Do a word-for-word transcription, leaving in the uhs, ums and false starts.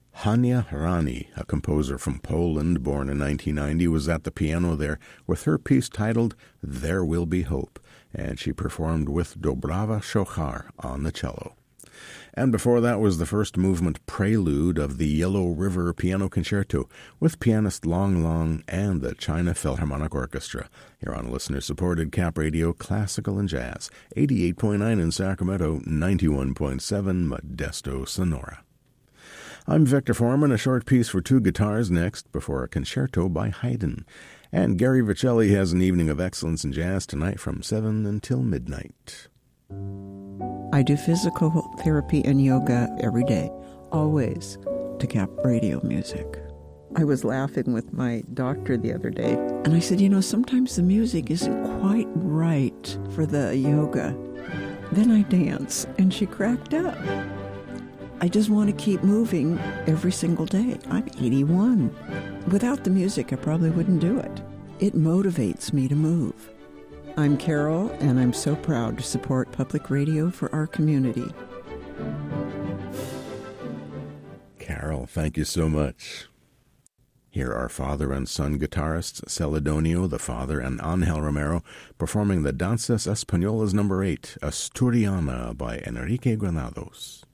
Hania Rani, a composer from Poland born in nineteen ninety, was at the piano there with her piece titled There Will Be Hope, and she performed with Dobrava Shochar on the cello. And before that was the first movement prelude of the Yellow River Piano Concerto with pianist Long Long and the China Philharmonic Orchestra. Here on listener-supported Cap Radio, Classical and Jazz, eighty-eight point nine in Sacramento, ninety-one point seven Modesto, Sonora. I'm Victor Foreman. A short piece for two guitars next before a concerto by Haydn. And Gary Vicelli has an evening of excellence in jazz tonight from seven until midnight. I do physical therapy and yoga every day, always to Cap Radio music. I was laughing with my doctor the other day, and I said, you know, sometimes the music isn't quite right for the yoga. Then I dance, and she cracked up. I just want to keep moving every single day. I'm eighty-one. Without the music, I probably wouldn't do it. It motivates me to move. I'm Carol, and I'm so proud to support public radio for our community. Carol, thank you so much. Here are father and son guitarists Celedonio, the father, and Angel Romero performing the Danzas Españolas number eight, Asturiana by Enrique Granados.